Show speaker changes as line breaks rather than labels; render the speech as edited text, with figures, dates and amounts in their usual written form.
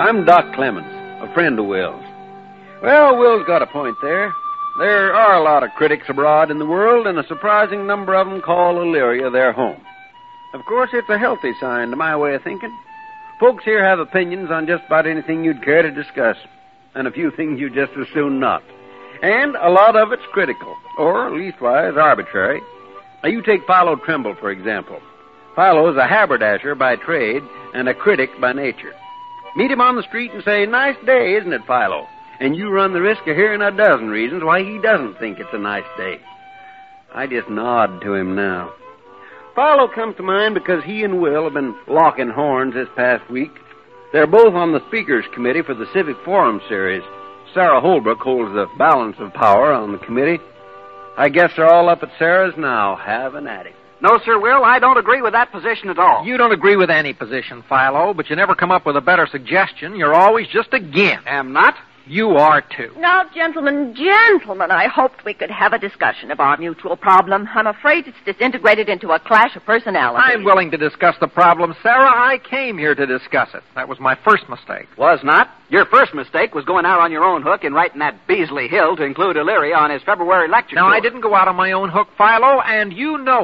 I'm Doc Clemens, a friend of Will's. Well, Will's got a point there. There are a lot of critics abroad in the world, and a surprising number of them call Elyria their home. Of course, it's a healthy sign to my way of thinking. Folks here have opinions on just about anything you'd care to discuss, and a few things you'd just as soon not. And a lot of it's critical, or leastwise arbitrary. Now, you take Philo Trimble, for example. Philo's a haberdasher by trade and a critic by nature. Meet him on the street and say, "Nice day, isn't it, Philo?" And you run the risk of hearing a dozen reasons why he doesn't think it's a nice day. I just nod to him now. Philo comes to mind because he and Will have been locking horns this past week. They're both on the Speakers Committee for the Civic Forum series. Sarah Holbrook holds the balance of power on the committee. I guess they're all up at Sarah's now, having at it.
No, Sir Will, I don't agree with that position at all.
You don't agree with any position, Philo, but you never come up with a better suggestion. You're always just against.
Am not?
You are, too.
Now, gentlemen, I hoped we could have a discussion of our mutual problem. I'm afraid it's disintegrated into a clash of personalities.
I'm willing to discuss the problem, Sarah. I came here to discuss it. That was my first mistake.
Was not. Your first mistake was going out on your own hook and writing that Beasley Hill to include Elyria on his February lecture
No,
tour.
I didn't go out on my own hook, Philo, and you know